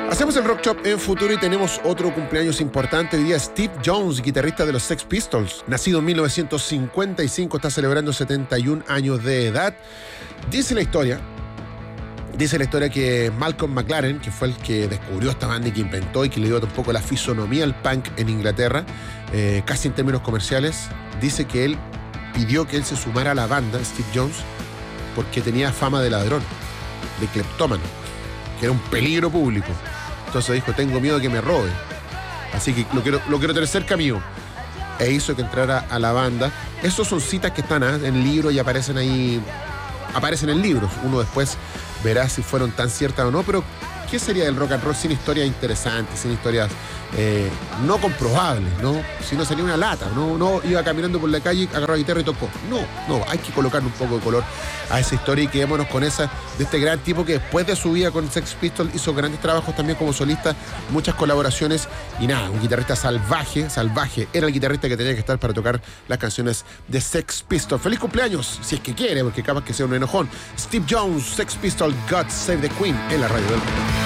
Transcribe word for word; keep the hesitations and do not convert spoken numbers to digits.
Hacemos el Rock Shop en futuro y tenemos otro cumpleaños importante. Hoy día Steve Jones, guitarrista de los Sex Pistols. Nacido en mil novecientos cincuenta y cinco, está celebrando setenta y un años de edad. Dice la historia, dice la historia que Malcolm McLaren, que fue el que descubrió esta banda y que inventó y que le dio un poco la fisonomía al punk en Inglaterra, eh, casi en términos comerciales, dice que él pidió que él se sumara a la banda, Steve Jones, porque tenía fama de ladrón, de cleptómano, que era un peligro público. Entonces dijo, tengo miedo de que me robe, así que lo quiero, lo quiero tener cerca mío. E hizo que entrara a la banda. Esos son citas que están ¿eh? en libros y aparecen ahí, aparecen en libros. Uno después verá si fueron tan ciertas o no, pero ¿qué sería del rock and roll sin historias interesantes, sin historias eh, no comprobables, ¿no? Si no sería una lata, ¿no? No iba caminando por la calle, agarró la guitarra y tocó. No, no, hay que colocarle un poco de color a esa historia y quedémonos con esa de este gran tipo que después de su vida con Sex Pistols hizo grandes trabajos también como solista, muchas colaboraciones y nada, un guitarrista salvaje, salvaje. Era el guitarrista que tenía que estar para tocar las canciones de Sex Pistols. ¡Feliz cumpleaños! Si es que quiere, porque capaz que sea un enojón. Steve Jones, Sex Pistols, God Save the Queen, en la radio del mundo.